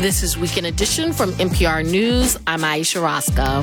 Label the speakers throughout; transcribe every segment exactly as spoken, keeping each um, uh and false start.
Speaker 1: This is Weekend Edition from N P R News. I'm Aisha Roscoe.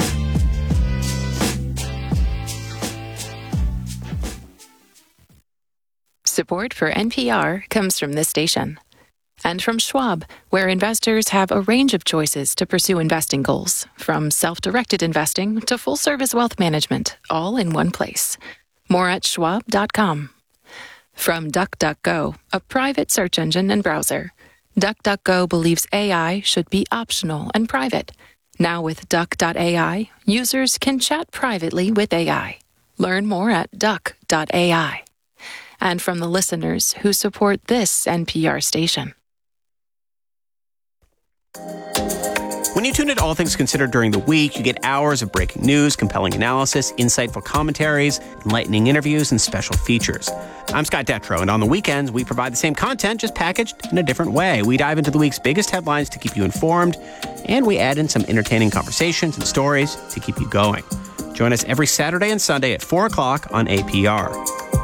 Speaker 2: Support for N P R comes from this station. And from Schwab, where investors have a range of choices to pursue investing goals, from self-directed investing to full-service wealth management, all in one place. More at schwab dot com. From DuckDuckGo, a private search engine and browser. DuckDuckGo believes A I should be optional and private. Now with Duck dot A I, users can chat privately with A I. Learn more at Duck dot A I. And from the listeners who support this N P R station.
Speaker 3: When you tune in to All Things Considered during the week, you get hours of breaking news, compelling analysis, insightful commentaries, enlightening interviews, and special features. I'm Scott Detrow, and on the weekends, we provide the same content, just packaged in a different way. We dive into the week's biggest headlines to keep you informed, and we add in some entertaining conversations and stories to keep you going. Join us every Saturday and Sunday at four o'clock on A P R.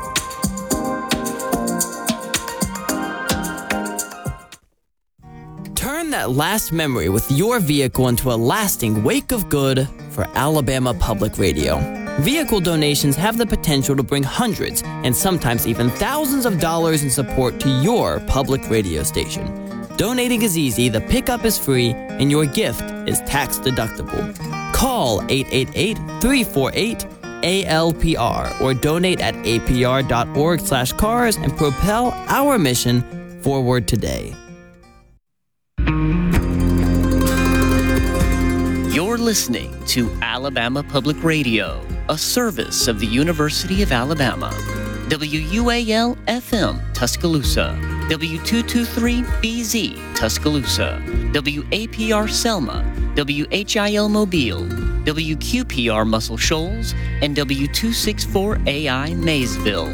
Speaker 4: Turn that last memory with your vehicle into a lasting wake of good for Alabama Public Radio. Vehicle donations have the potential to bring hundreds and sometimes even thousands of dollars in support to your public radio station. Donating is easy, the pickup is free, and your gift is tax deductible. Call eight eight eight, three four eight, A L P R or donate at A P R dot org slash cars and propel our mission forward today.
Speaker 5: You're listening to Alabama Public Radio, a service of the University of Alabama. W U A L F M Tuscaloosa, W two twenty-three B Z Tuscaloosa, W A P R Selma, W H I L Mobile, W Q P R Muscle Shoals, and W two sixty-four A I Maysville.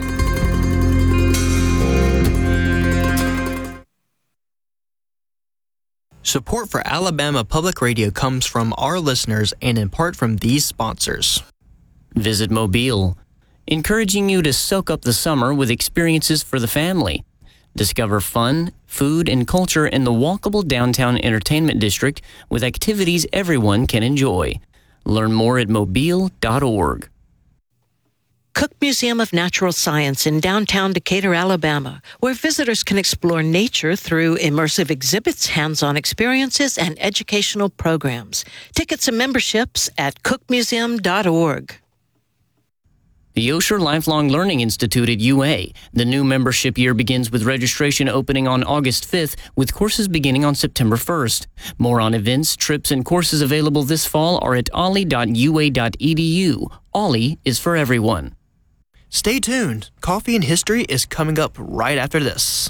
Speaker 6: Support for Alabama Public Radio comes from our listeners and in part from these sponsors.
Speaker 5: Visit Mobile, encouraging you to soak up the summer with experiences for the family. Discover fun, food, and culture in the walkable downtown entertainment district with activities everyone can enjoy. Learn more at mobile dot org.
Speaker 7: Cook Museum of Natural Science in downtown Decatur, Alabama, where visitors can explore nature through immersive exhibits, hands-on experiences, and educational programs. Tickets and memberships at cook museum dot org.
Speaker 5: The Osher Lifelong Learning Institute at U A. The new membership year begins with registration opening on August fifth, with courses beginning on September first. More on events, trips, and courses available this fall are at ollie dot u a dot e d u. Ollie is for everyone.
Speaker 6: Stay tuned. Coffee and History is coming up right after this.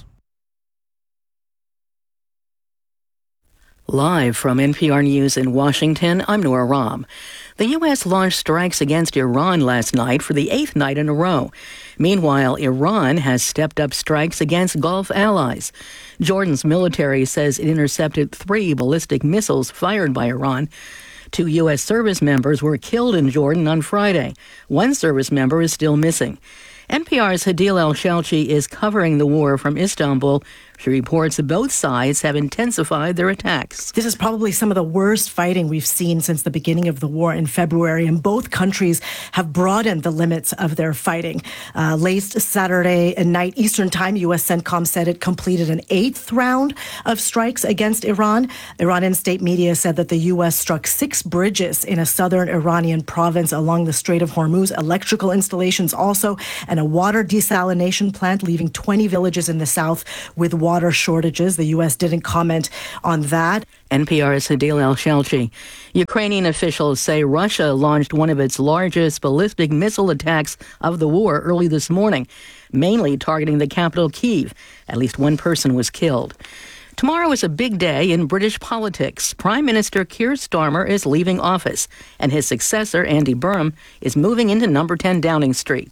Speaker 8: Live from N P R News in Washington, I'm Nora Rahm. The U S launched strikes against Iran last night for the eighth night in a row. Meanwhile, Iran has stepped up strikes against Gulf allies. Jordan's military says it intercepted three ballistic missiles fired by Iran. Two U S service members were killed in Jordan on Friday. One service member is still missing. N P R's Hadil El-Shalchi is covering the war from Istanbul. She reports that both sides have intensified their attacks.
Speaker 9: This is probably some of the worst fighting we've seen since the beginning of the war in February, and both countries have broadened the limits of their fighting. Uh, late Saturday night Eastern Time, U S CENTCOM said it completed an eighth round of strikes against Iran. Iranian state media said that the U S struck six bridges in a southern Iranian province along the Strait of Hormuz, electrical installations also, and a water desalination plant, leaving twenty villages in the south with water shortages. The U S didn't comment on that.
Speaker 8: N P R's Hadil El-Shalchi. Ukrainian officials say Russia launched one of its largest ballistic missile attacks of the war early this morning, mainly targeting the capital, Kyiv. At least one person was killed. Tomorrow is a big day in British politics. Prime Minister Keir Starmer is leaving office, and his successor, Andy Burnham, is moving into number ten Downing Street.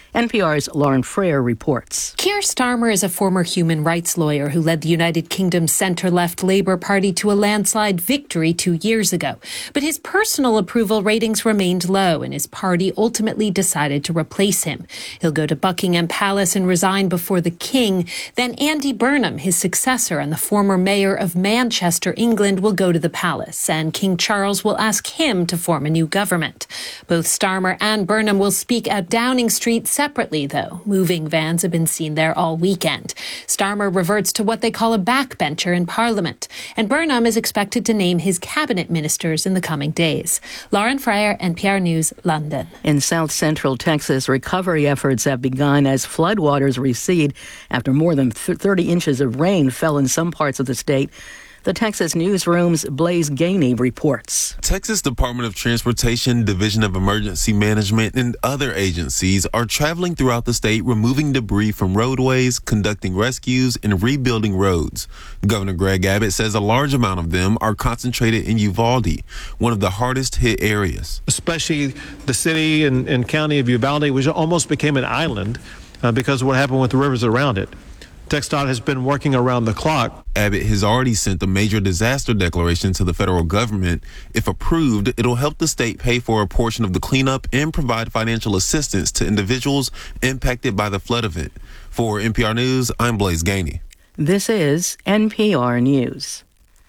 Speaker 8: N P R's Lauren Freer reports.
Speaker 10: Keir Starmer is a former human rights lawyer who led the United Kingdom's centre-left Labour Party to a landslide victory two years ago. But his personal approval ratings remained low, and his party ultimately decided to replace him. He'll go to Buckingham Palace and resign before the King. Then Andy Burnham, his successor and the former mayor of Manchester, England, will go to the palace, and King Charles will ask him to form a new government. Both Starmer and Burnham will speak at Downing Street separately, though. Moving vans have been seen there all weekend. Starmer reverts to what they call a backbencher in Parliament, and Burnham is expected to name his cabinet ministers in the coming days. Lauren Freyer, N P R News, London.
Speaker 8: In south central Texas, recovery efforts have begun as floodwaters recede after more than thirty inches of rain fell in some parts of the state. The Texas Newsroom's Blaze Gainey reports.
Speaker 11: Texas Department of Transportation, Division of Emergency Management, and other agencies are traveling throughout the state, removing debris from roadways, conducting rescues, and rebuilding roads. Governor Greg Abbott says a large amount of them are concentrated in Uvalde, one of the hardest hit areas.
Speaker 12: Especially the city and, and county of Uvalde, which almost became an island uh, because of what happened with the rivers around it. TxDOT has been working around the clock.
Speaker 11: Abbott has already sent a major disaster declaration to the federal government. If approved, it'll help the state pay for a portion of the cleanup and provide financial assistance to individuals impacted by the flood event. For N P R News, I'm Blaze Gainey.
Speaker 8: This is N P R News.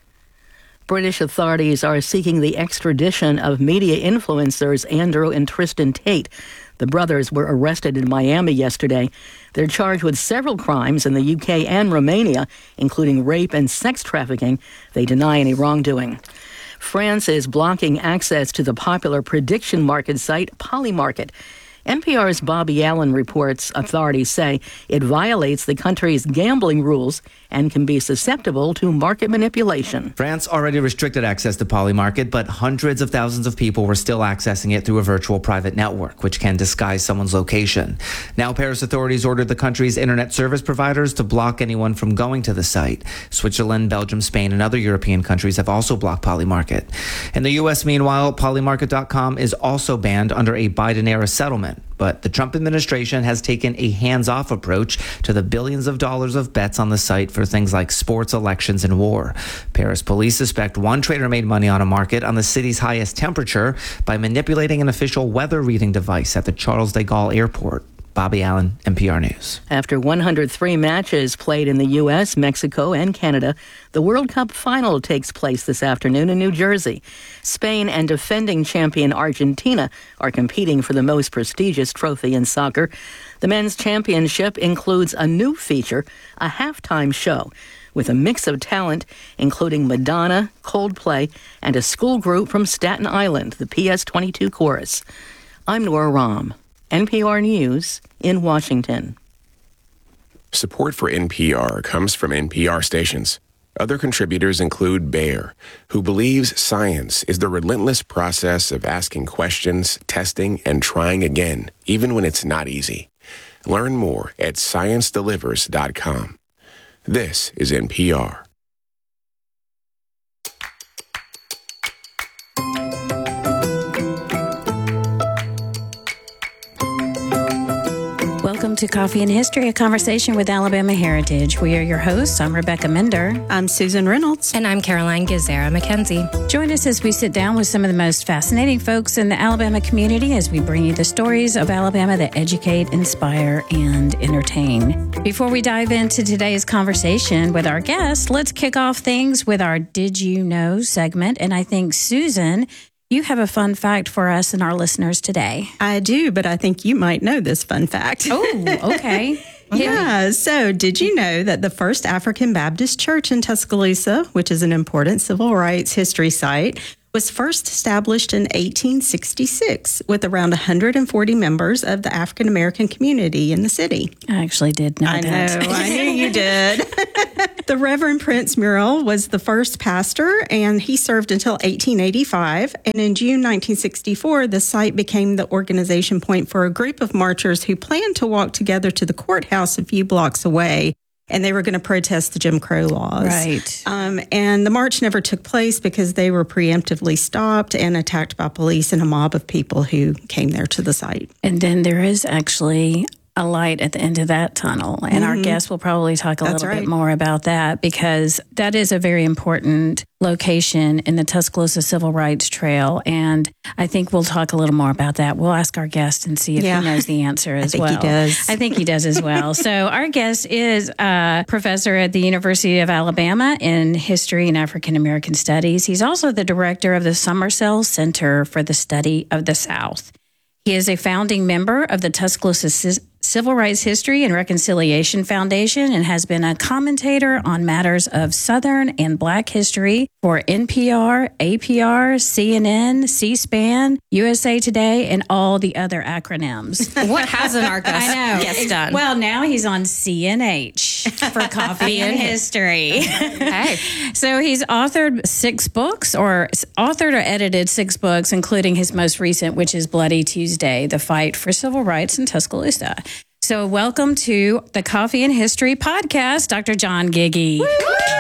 Speaker 8: British authorities are seeking the extradition of media influencers Andrew and Tristan Tate. The brothers were arrested in Miami yesterday. They're charged with several crimes in the U K and Romania, including rape and sex trafficking. They deny any wrongdoing. France is blocking access to the popular prediction market site Polymarket. N P R's Bobby Allen reports authorities say it violates the country's gambling rules and can be susceptible to market manipulation.
Speaker 13: France already restricted access to Polymarket, but hundreds of thousands of people were still accessing it through a virtual private network, which can disguise someone's location. Now, Paris authorities ordered the country's internet service providers to block anyone from going to the site. Switzerland, Belgium, Spain, and other European countries have also blocked Polymarket. In the U S, meanwhile, Polymarket dot com is also banned under a Biden-era settlement. But the Trump administration has taken a hands-off approach to the billions of dollars of bets on the site for things like sports, elections, and war. Paris police suspect one trader made money on a market on the city's highest temperature by manipulating an official weather reading device at the Charles de Gaulle airport. Bobby Allen, N P R News.
Speaker 8: After one hundred three matches played in the U S, Mexico, and Canada, the World Cup final takes place this afternoon in New Jersey. Spain and defending champion Argentina are competing for the most prestigious trophy in soccer. The men's championship includes a new feature, a halftime show, with a mix of talent, including Madonna, Coldplay, and a school group from Staten Island, the P S twenty-two Chorus. I'm Nora Rahm. N P R News in Washington.
Speaker 14: Support for N P R comes from N P R stations. Other contributors include Bayer, who believes science is the relentless process of asking questions, testing, and trying again, even when it's not easy. Learn more at science delivers dot com. This is N P R.
Speaker 15: Welcome to Coffee and History, a conversation with Alabama Heritage. We are your hosts. I'm Rebecca Mender.
Speaker 16: I'm Susan Reynolds.
Speaker 17: And I'm Caroline Gizera McKenzie.
Speaker 15: Join us as we sit down with some of the most fascinating folks in the Alabama community as we bring you the stories of Alabama that educate, inspire, and entertain. Before we dive into today's conversation with our guest, let's kick off things with our Did You Know segment. And I think, Susan, you have a fun fact for us and our listeners today.
Speaker 16: I do, but I think you might know this fun fact.
Speaker 15: Oh, okay.
Speaker 16: Yeah. So did you know that the first African Baptist church in Tuscaloosa, which is an important civil rights history site, was first established in eighteen sixty-six with around one hundred forty members of the African American community in the city?
Speaker 15: I actually did know
Speaker 16: I
Speaker 15: that.
Speaker 16: know. I knew you did. The Reverend Prince Muriel was the first pastor, and he served until eighteen eighty-five. And in June nineteen sixty-four, the site became the organization point for a group of marchers who planned to walk together to the courthouse a few blocks away. And they were going to protest the Jim Crow laws.
Speaker 15: Right.
Speaker 16: Um, and the march never took place because they were preemptively stopped and attacked by police and a mob of people who came there to the site.
Speaker 15: And then there is actually a light at the end of that tunnel. And mm-hmm. our guest will probably talk a That's little right. bit more about that, because that is a very important location in the Tuscaloosa Civil Rights Trail. And I think we'll talk a little more about that. We'll ask our guest and see if yeah. he knows the answer as well.
Speaker 17: I think
Speaker 15: well.
Speaker 17: he does.
Speaker 15: I think he does as well. So our guest is a professor at the University of Alabama in History and African American Studies. He's also the director of the Summersell Center for the Study of the South. He is a founding member of the Tuscaloosa C- Civil Rights History and Reconciliation Foundation and has been a commentator on matters of Southern and Black history for N P R, A P R, C N N, C-SPAN, U S A Today, and all the other acronyms.
Speaker 17: What hasn't our guest,
Speaker 15: I know.
Speaker 17: guest done?
Speaker 15: Well, now he's on C N H for Coffee and History.
Speaker 17: Hey.
Speaker 15: So he's authored six books, or authored or edited six books, including his most recent, which is Bloody Tuesday, The Fight for Civil Rights in Tuscaloosa. So welcome to the Coffee and History podcast, Doctor John Giggy. Woo!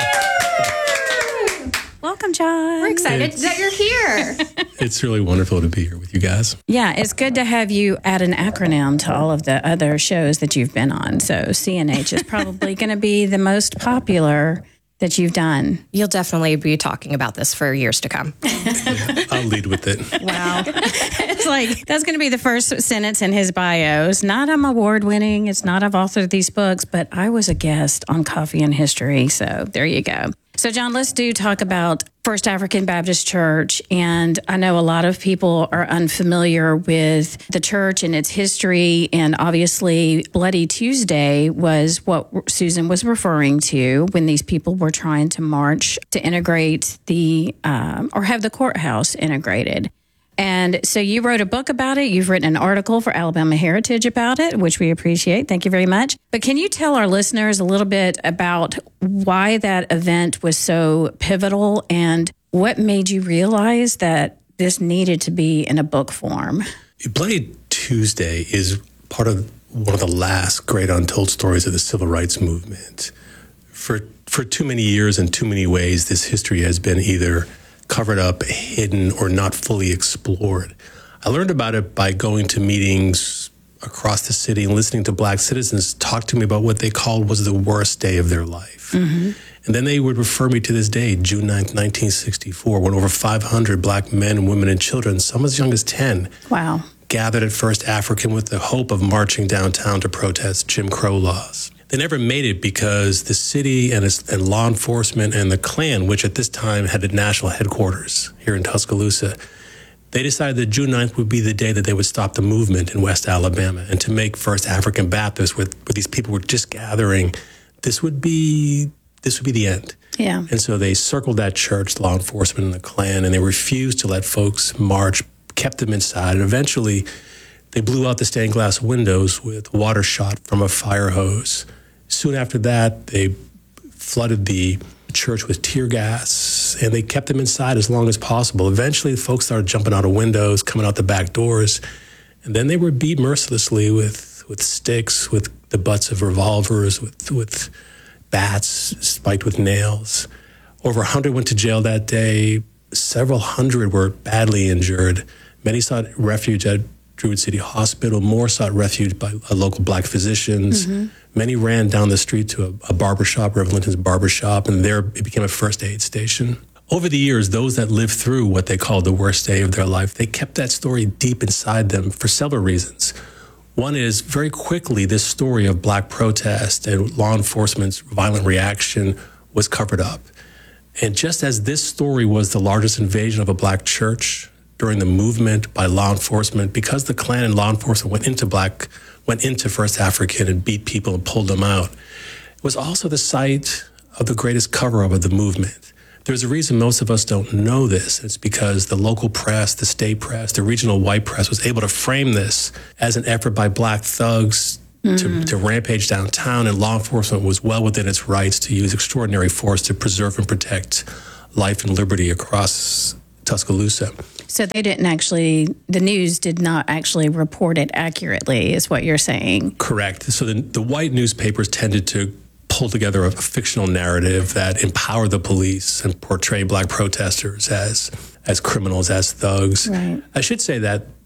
Speaker 15: Welcome, John.
Speaker 17: We're excited it's, that you're here.
Speaker 18: It's really wonderful to be here with you guys.
Speaker 15: Yeah, it's good to have you add an acronym to all of the other shows that you've been on. So C N H is probably going to be the most popular that you've done.
Speaker 17: You'll definitely be talking about this for years to come.
Speaker 18: Yeah, I'll lead with it.
Speaker 15: Wow. It's like, that's going to be the first sentence in his bio. It's not I'm award winning. It's not I've authored these books, but I was a guest on Coffee and History. So there you go. So John, let's do talk about First African Baptist Church. And I know a lot of people are unfamiliar with the church and its history. And obviously Bloody Tuesday was what Susan was referring to when these people were trying to march to integrate the, um, or have the courthouse integrated. And so you wrote a book about it. You've written an article for Alabama Heritage about it, which we appreciate. Thank you very much. But can you tell our listeners a little bit about why that event was so pivotal and what made you realize that this needed to be in a book form?
Speaker 18: Bloody Tuesday is part of one of the last great untold stories of the civil rights movement. For for too many years and too many ways, this history has been either covered up, hidden, or not fully explored. I learned about it by going to meetings across the city and listening to Black citizens talk to me about what they called was the worst day of their life. Mm-hmm. And then they would refer me to this day, June ninth, nineteen sixty-four, when over five hundred Black men, women, and children, some as young as ten,
Speaker 15: wow,
Speaker 18: gathered at First African with the hope of marching downtown to protest Jim Crow laws. They never made it because the city and, its, and law enforcement and the Klan, which at this time had the national headquarters here in Tuscaloosa, they decided that June ninth would be the day that they would stop the movement in West Alabama and to make First African Baptist, where, where these people were just gathering, this would be this would be the end.
Speaker 15: Yeah.
Speaker 18: And so they circled that church, law enforcement and the Klan, and they refused to let folks march, kept them inside, and eventually they blew out the stained glass windows with water shot from a fire hose. Soon after that, they flooded the church with tear gas, and they kept them inside as long as possible. Eventually, folks started jumping out of windows, coming out the back doors, and then they were beat mercilessly with, with sticks, with the butts of revolvers, with, with bats spiked with nails. Over one hundred went to jail that day. Several hundred were badly injured. Many sought refuge at Druid City Hospital. More sought refuge by a local Black physicians. Mm-hmm. Many ran down the street to a, a barbershop, Reverend Linton's barbershop, and there it became a first aid station. Over the years, those that lived through what they called the worst day of their life, they kept that story deep inside them for several reasons. One is, very quickly, this story of Black protest and law enforcement's violent reaction was covered up. And just as this story was the largest invasion of a Black church during the movement by law enforcement, because the Klan and law enforcement went into Black, went into First African and beat people and pulled them out, it was also the site of the greatest cover-up of the movement. There's a reason most of us don't know this. It's because the local press, the state press, the regional white press was able to frame this as an effort by Black thugs mm. to, to rampage downtown, and law enforcement was well within its rights to use extraordinary force to preserve and protect life and liberty across Tuscaloosa.
Speaker 15: So they didn't actually, the news did not actually report it accurately, is what you're saying.
Speaker 18: Correct. So the, the white newspapers tended to pull together a fictional narrative that empowered the police and portray Black protesters as as criminals, as thugs.
Speaker 15: Right.
Speaker 18: I should say that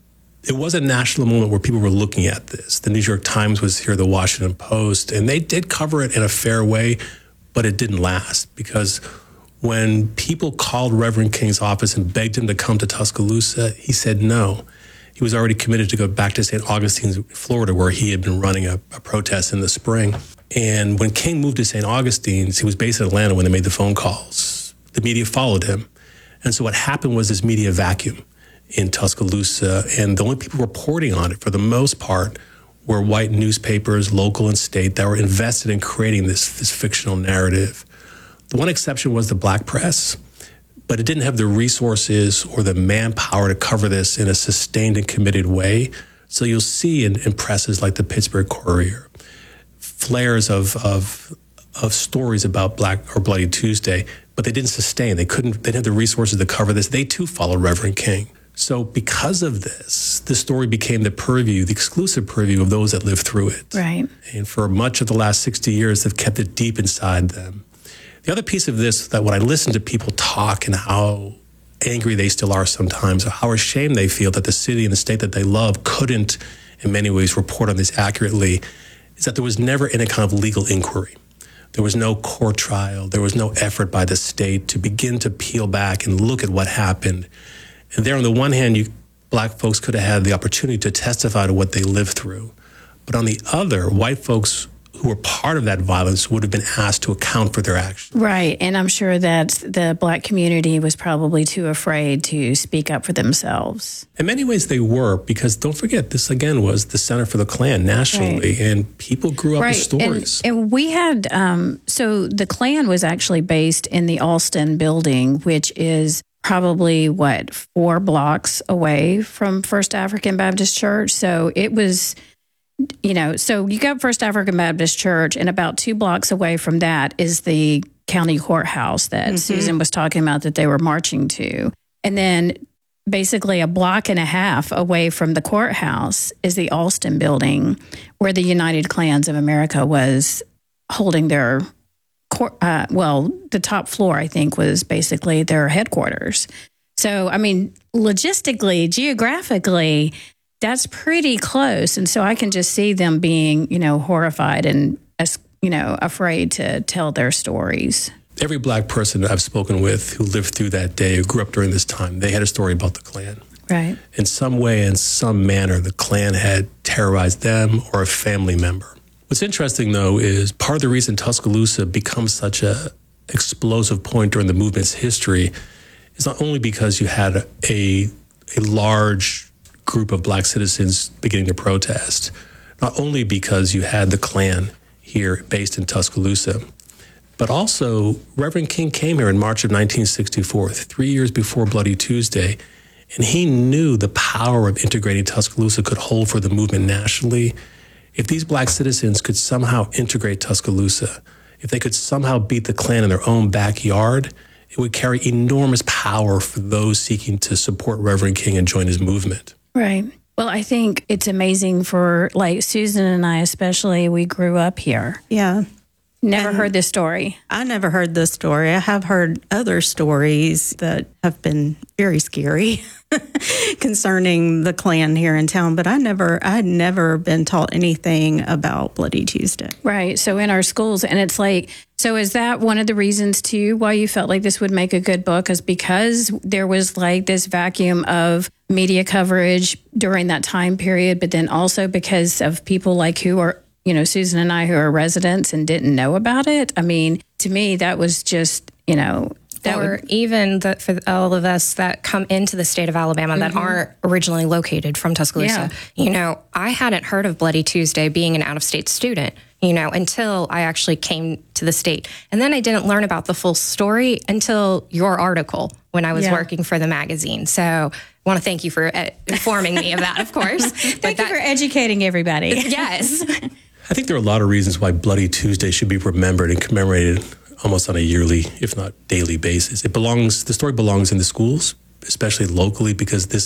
Speaker 18: it was a national moment where people were looking at this. The New York Times was here, the Washington Post, and they did cover it in a fair way, but it didn't last because when people called Reverend King's office and begged him to come to Tuscaloosa, he said no. He was already committed to go back to Saint Augustine's, Florida, where he had been running a, a protest in the spring. And when King moved to Saint Augustine's, he was based in Atlanta when they made the phone calls. The media followed him. And so what happened was this media vacuum in Tuscaloosa, and the only people reporting on it, for the most part, were white newspapers, local and state, that were invested in creating this, this fictional narrative. The one exception was the black press, but it didn't have the resources or the manpower to cover this in a sustained and committed way. So you'll see in, in presses like the Pittsburgh Courier, flares of, of, of stories about Black or Bloody Tuesday, but they didn't sustain. They couldn't, they didn't have the resources to cover this. They too followed Reverend King. So because of this, this story became the purview, the exclusive purview of those that lived through it.
Speaker 15: Right.
Speaker 18: And for much of the last sixty years, they've kept it deep inside them. The other piece of this, that when I listen to people talk and how angry they still are sometimes, or how ashamed they feel that the city and the state that they love couldn't, in many ways, report on this accurately, is that there was never any kind of legal inquiry. There was no court trial. There was no effort by the state to begin to peel back and look at what happened. And there, on the one hand, you, black folks could have had the opportunity to testify to what they lived through. But on the other, white folks who were part of that violence would have been asked to account for their actions.
Speaker 15: Right. And I'm sure that the black community was probably too afraid to speak up for themselves.
Speaker 18: In many ways, they were, because don't forget, this again was the center for the Klan nationally,
Speaker 15: right.
Speaker 18: and people grew up
Speaker 15: right.
Speaker 18: with stories.
Speaker 15: And, and we had, um, so the Klan was actually based in the Alston building, which is probably, what, four blocks away from First African Baptist Church. So it was... You know, so you got First African Baptist Church, and about two blocks away from that is the county courthouse that mm-hmm. Susan was talking about that they were marching to. And then basically a block and a half away from the courthouse is the Alston building, where the United Klans of America was holding their, court, uh, well, the top floor, I think, was basically their headquarters. So, I mean, logistically, geographically, that's pretty close. And so I can just see them being, you know, horrified and, you know, afraid to tell their stories.
Speaker 18: Every black person I've spoken with who lived through that day, who grew up during this time, they had a story about the Klan.
Speaker 15: Right.
Speaker 18: In some way, in some manner, the Klan had terrorized them or a family member. What's interesting, though, is part of the reason Tuscaloosa becomes such a explosive point during the movement's history is not only because you had a, a, a large group of black citizens beginning to protest, not only because you had the Klan here based in Tuscaloosa, but also Reverend King came here in March of nineteen sixty-four, three years before Bloody Tuesday, and he knew the power of integrating Tuscaloosa could hold for the movement nationally. If these black citizens could somehow integrate Tuscaloosa, if they could somehow beat the Klan in their own backyard, it would carry enormous power for those seeking to support Reverend King and join his movement.
Speaker 15: Right. Well, I think it's amazing for, like, Susan and I especially, we grew up here.
Speaker 16: Yeah.
Speaker 15: Never
Speaker 16: and
Speaker 15: heard this story.
Speaker 16: I never heard this story. I have heard other stories that have been very scary concerning the Klan here in town, but I never, I had never been taught anything about Bloody Tuesday.
Speaker 15: Right. So in our schools, and it's like, so is that one of the reasons too why you felt like this would make a good book, is because there was like this vacuum of media coverage during that time period, but then also because of people like who are, you know, Susan and I, who are residents and didn't know about it? I mean, to me, that was just, you know, that
Speaker 17: or
Speaker 15: would,
Speaker 17: even the, for all of us that come into the state of Alabama mm-hmm. that aren't originally located from Tuscaloosa. Yeah. You know, I hadn't heard of Bloody Tuesday being an out-of-state student, you know, until I actually came to the state. And then I didn't learn about the full story until your article when I was yeah. working for the magazine. So I want to thank you for uh, informing me of that, of course.
Speaker 15: Thank
Speaker 17: but
Speaker 15: you
Speaker 17: that,
Speaker 15: for educating everybody.
Speaker 17: Yes.
Speaker 18: I think there are a lot of reasons why Bloody Tuesday should be remembered and commemorated almost on a yearly, if not daily basis. It belongs, the story belongs in the schools, especially locally, because this